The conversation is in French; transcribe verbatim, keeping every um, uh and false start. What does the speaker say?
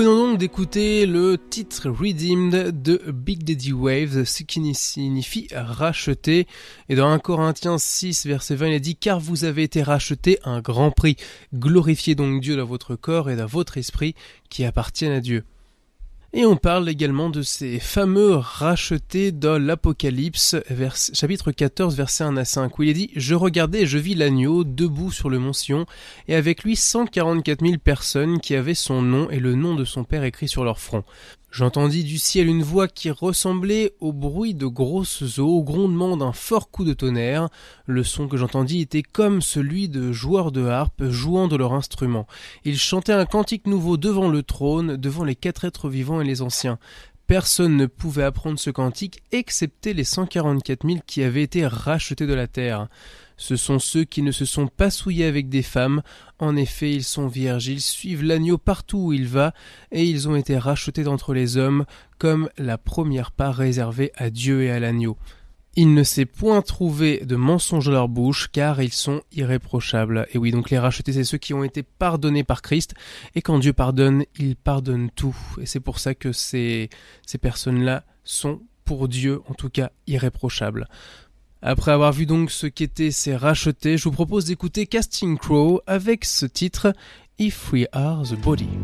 Nous venons donc d'écouter le titre Redeemed de Big Daddy Waves, ce qui signifie racheter. Et dans un Corinthiens six, verset vingt, il est dit « Car vous avez été rachetés à un grand prix. Glorifiez donc Dieu dans votre corps et dans votre esprit qui appartiennent à Dieu. » Et on parle également de ces fameux rachetés dans l'Apocalypse, vers, chapitre quatorze, versets un à cinq, où il est dit « Je regardais et je vis l'agneau debout sur le mont Sion, et avec lui cent quarante-quatre mille personnes qui avaient son nom et le nom de son père écrit sur leur front. J'entendis du ciel une voix qui ressemblait au bruit de grosses eaux, au grondement d'un fort coup de tonnerre. Le son que j'entendis était comme celui de joueurs de harpe jouant de leur instrument. Ils chantaient un cantique nouveau devant le trône, devant les quatre êtres vivants et les anciens. Personne ne pouvait apprendre ce cantique, excepté les cent quarante-quatre mille qui avaient été rachetés de la terre. Ce sont ceux qui ne se sont pas souillés avec des femmes. En effet, ils sont vierges, ils suivent l'agneau partout où il va, et ils ont été rachetés d'entre les hommes, comme la première part réservée à Dieu et à l'agneau. Il ne s'est point trouvé de mensonge dans leur bouche, car ils sont irréprochables. Et oui, donc les rachetés, c'est ceux qui ont été pardonnés par Christ, et quand Dieu pardonne, il pardonne tout. Et c'est pour ça que ces, ces personnes-là sont, pour Dieu, en tout cas, irréprochables. Après avoir vu donc ce qu'étaient ces rachetés, je vous propose d'écouter Casting Crow avec ce titre « If We Are the Body ».